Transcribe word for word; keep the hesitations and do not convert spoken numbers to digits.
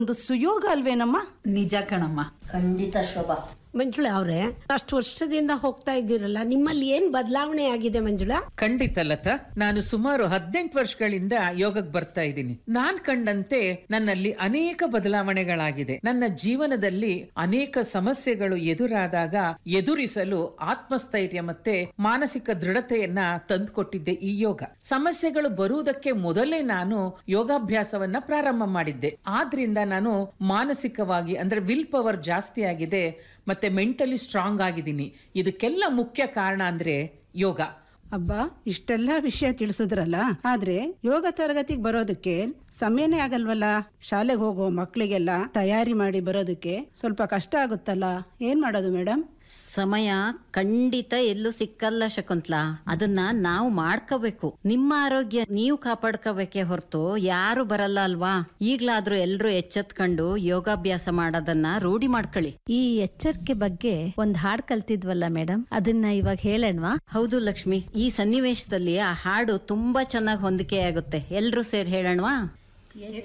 ಒಂದು ಸುಯೋಗ ಅಲ್ವೇನಮ್ಮ? ನಿಜ ಕಣಮ್ಮ. ಖಂಡಿತ ಶೋಭಾ. ಮಂಜುಳಾ ಅವ್ರೆ, ಅಷ್ಟು ವರ್ಷದಿಂದ ಹೋಗ್ತಾ ಇದ್ದೀರಲ್ಲ, ನಿಮ್ಮಲ್ಲಿ ಏನ್ ಬದಲಾವಣೆ ಆಗಿದೆ ಮಂಜುಳಾ? ಖಂಡಿತ ಲತಾ, ನಾನು ಸುಮಾರು ಹದಿನೆಂಟು ವರ್ಷಗಳಿಂದ ಯೋಗಕ್ಕೆ ಬರ್ತಾ ಇದ್ದೀನಿ. ನಾನ್ ಕಂಡಂತೆ ನನ್ನಲ್ಲಿ ಅನೇಕ ಬದಲಾವಣೆಗಳಾಗಿದೆ. ನನ್ನ ಜೀವನದಲ್ಲಿ ಅನೇಕ ಸಮಸ್ಯೆಗಳು ಎದುರಾದಾಗ ಎದುರಿಸಲು ಆತ್ಮಸ್ಥೈರ್ಯ ಮತ್ತೆ ಮಾನಸಿಕ ದೃಢತೆಯನ್ನ ತಂದುಕೊಟ್ಟಿದ್ದೆ ಈ ಯೋಗ. ಸಮಸ್ಯೆಗಳು ಬರುವುದಕ್ಕೆ ಮೊದಲೇ ನಾನು ಯೋಗಾಭ್ಯಾಸವನ್ನ ಪ್ರಾರಂಭ ಮಾಡಿದ್ದೆ. ಆದ್ರಿಂದ ನಾನು ಮಾನಸಿಕವಾಗಿ ಅಂದ್ರೆ ವಿಲ್ ಪವರ್ ಜಾಸ್ತಿ ಆಗಿದೆ, ಮತ್ತೆ ಮೆಂಟಲಿ ಸ್ಟ್ರಾಂಗ್ ಆಗಿದ್ದೀನಿ. ಇದಕ್ಕೆಲ್ಲ ಮುಖ್ಯ ಕಾರಣ ಅಂದ್ರೆ ಯೋಗ. ಅಬ್ಬಾ, ಇಷ್ಟೆಲ್ಲಾ ವಿಷಯ ತಿಳಿಸಿದ್ರಲ್ಲ, ಆದ್ರೆ ಯೋಗ ತರಗತಿಗೆ ಬರೋದಕ್ಕೆ ಸಮಯನೇ ಆಗಲ್ವಲ್ಲ? ಶಾಲೆಗೆ ಹೋಗೋ ಮಕ್ಕಳಿಗೆಲ್ಲ ತಯಾರಿ ಮಾಡಿ ಬರೋದಕ್ಕೆ ಸ್ವಲ್ಪ ಕಷ್ಟ ಆಗುತ್ತಲ್ಲ, ಏನ್ ಮಾಡೋದು ಮೇಡಮ್? ಸಮಯ ಖಂಡಿತ ಎಲ್ಲೂ ಸಿಕ್ಕಲ್ಲ ಶಕುಂತ್ಲಾ. ಅದನ್ನ ನಾವು ಮಾಡ್ಕೋಬೇಕು. ನಿಮ್ಮ ಆರೋಗ್ಯ ನೀವು ಕಾಪಾಡ್ಕೋಬೇಕೇ ಹೊರತು ಯಾರು ಬರಲ್ಲ ಅಲ್ವಾ? ಈಗ್ಲಾದ್ರೂ ಎಲ್ರು ಎಚ್ಚೆತ್ಕೊಂಡು ಯೋಗಾಭ್ಯಾಸ ಮಾಡೋದನ್ನ ರೂಢಿ ಮಾಡ್ಕೊಳ್ಳಿ. ಈ ಎಚ್ಚರಿಕೆ ಬಗ್ಗೆ ಒಂದ್ ಹಾಡ್ ಕಲ್ತಿದ್ವಲ್ಲ ಮೇಡಮ್, ಅದನ್ನ ಇವಾಗ ಹೇಳಣ್ವಾ? ಹೌದು ಲಕ್ಷ್ಮಿ, ಈ ಸನ್ನಿವೇಶದಲ್ಲಿ ಆ ಹಾಡು ತುಂಬಾ ಚೆನ್ನಾಗಿ ಹೊಂದಿಕೆ ಆಗುತ್ತೆ. ಎಲ್ರೂ ಸೇರಿ ಹೇಳೋಣವಾ?